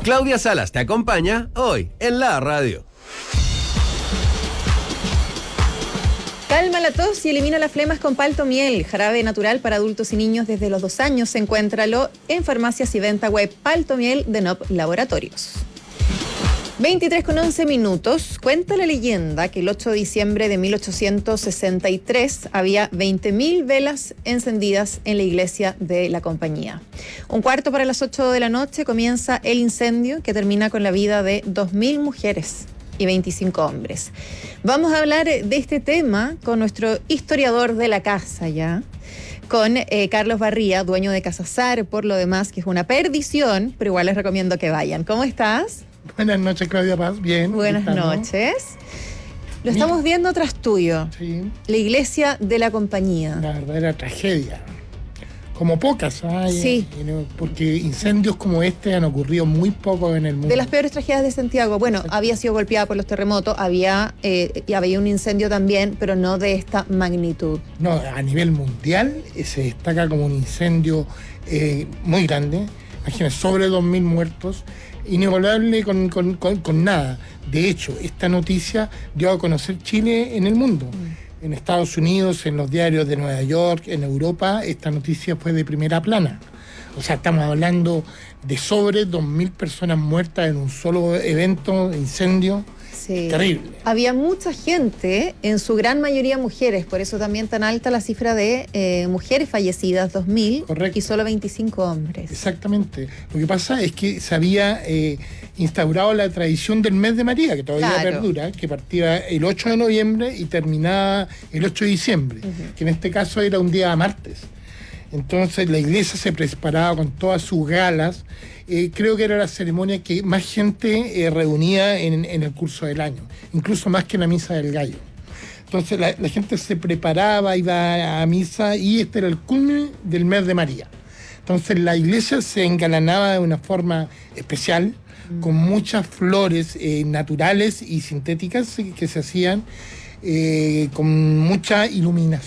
Claudia Salas te acompaña hoy en la radio. Calma la tos y elimina las flemas con Palto Miel, jarabe natural para adultos y niños desde los 2 años. Encuéntralo en farmacias y venta web. Palto Miel de NOP Laboratorios. 23:11. Cuenta la leyenda que el 8 de diciembre de 1863 había 20.000 velas encendidas en la iglesia de la compañía. 7:15 de la noche comienza el incendio que termina con la vida de 2.000 mujeres y 25 hombres. Vamos a hablar de este tema con nuestro historiador de la casa ya, con Carlos Barría, dueño de Casa Sar, por lo demás, que es una perdición, pero igual les recomiendo que vayan. ¿Cómo estás? Buenas noches, Claudia Paz. Bien. Buenas noches. Lo estamos viendo tras tuyo. Sí. La iglesia de la compañía. La verdadera tragedia. Como pocas, ¿sabes? Sí. Porque incendios como este han ocurrido muy poco en el mundo. De las peores tragedias de Santiago. Bueno, había sido golpeada por los terremotos, había un incendio también, pero no de esta magnitud. No, a nivel mundial se destaca como un incendio muy grande. Imagínense, sobre 2.000 muertos. Inigualable con nada. De hecho, esta noticia dio a conocer Chile en el mundo. En Estados Unidos, en los diarios de Nueva York, en Europa, esta noticia fue de primera plana. O sea, estamos hablando de sobre 2.000 personas muertas en un solo evento, incendio. Sí. Terrible. Había mucha gente, en su gran mayoría mujeres, por eso también tan alta la cifra de mujeres fallecidas, 2.000. Correcto. Y solo 25 hombres. Exactamente. Lo que pasa es que se había instaurado la tradición del mes de María, que todavía perdura, que partía el 8 de noviembre y terminaba el 8 de diciembre, que en este caso era un día martes. Entonces la iglesia se preparaba con todas sus galas. Creo que era la ceremonia que más gente reunía en el curso del año, incluso más que la misa del gallo. Entonces la gente se preparaba, iba a misa y este era el culmen del mes de María. Entonces la iglesia se engalanaba de una forma especial, con muchas flores naturales y sintéticas que se hacían, con mucha iluminación.